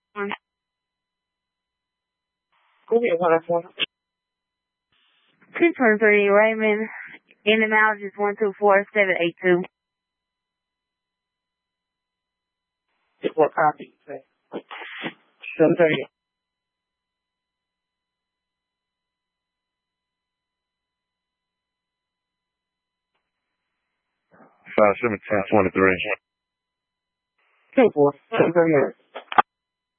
Go ahead, what I want. 223 Raymond. In the mileage is 124782. What copy? 730. 51723. 738.